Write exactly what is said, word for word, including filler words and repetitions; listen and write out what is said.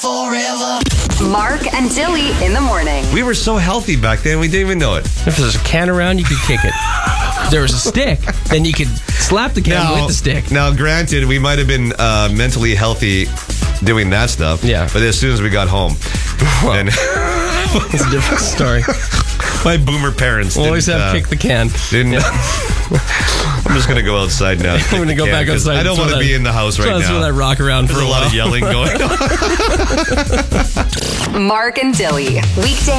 Forever. Mark and Dilly in the morning. We were so healthy back then, we didn't even know it. If there's a can around, you could kick it. If there was a stick, then you could slap the can Now, with the stick. now, granted, we might have been uh, mentally healthy doing that stuff. Yeah. But as soon as we got home, Well, and it's a different story. my boomer parents We'll always didn't, have uh, kick the can. Didn't. I'm just gonna go outside now. I'm going to go back outside. I don't want to be in the house right That's now. where that rock around for There's a a lot while. of yelling going on. Mark and Dilly. Weekday